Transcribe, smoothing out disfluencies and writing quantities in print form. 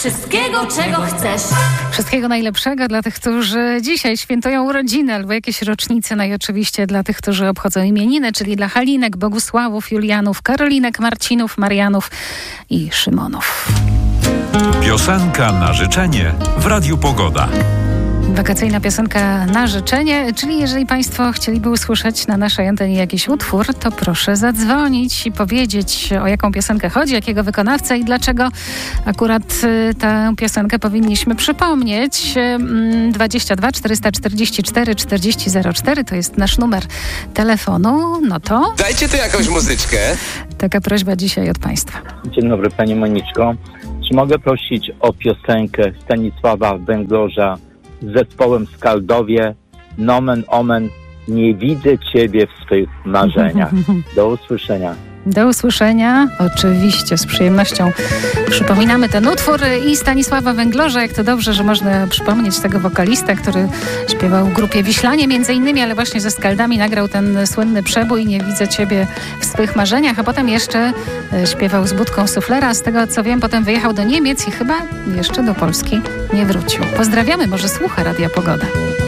wszystkiego, czego chcesz. Wszystkiego najlepszego dla tych, którzy dzisiaj świętują urodziny albo jakieś rocznice. No i oczywiście dla tych, którzy obchodzą imieniny, czyli dla Halinek, Bogusławów, Julianów, Karolinek, Marcinów, Marianów i Szymonów. Piosenka na życzenie w Radiu Pogoda. Wakacyjna piosenka na życzenie, czyli jeżeli Państwo chcieliby usłyszeć na naszej antenie jakiś utwór, to proszę zadzwonić i powiedzieć, o jaką piosenkę chodzi, jakiego wykonawcę i dlaczego akurat tę piosenkę powinniśmy przypomnieć. 22 444 4004 to jest nasz numer telefonu. No to dajcie tu jakąś muzyczkę. Taka prośba dzisiaj od Państwa. Dzień dobry Pani Moniczko. Czy mogę prosić o piosenkę Stanisława Węgorza z zespołem Skaldowie, Nomen Omen, nie widzę Ciebie w swych marzeniach. Do usłyszenia. Do usłyszenia. Oczywiście, z przyjemnością przypominamy ten utwór i Stanisława Węgorza. Jak to dobrze, że można przypomnieć tego wokalista, który śpiewał w grupie Wiślanie między innymi, ale właśnie ze Skaldami nagrał ten słynny przebój Nie widzę Ciebie w swych marzeniach, a potem jeszcze śpiewał z Budką Suflera. Z tego co wiem, potem wyjechał do Niemiec i chyba jeszcze do Polski nie wrócił. Pozdrawiamy, może słucha Radia Pogoda.